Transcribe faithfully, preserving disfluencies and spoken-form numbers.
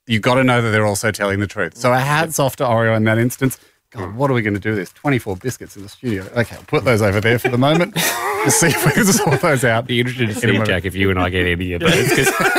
you got to know that they're also telling the truth. So our hats off to Oreo in that instance. God, what are we going to do with this? twenty-four biscuits in the studio. Okay, I'll put those over there for the moment. Just see if we can sort those out. Be interested to see, Jack, if you and I get any of those.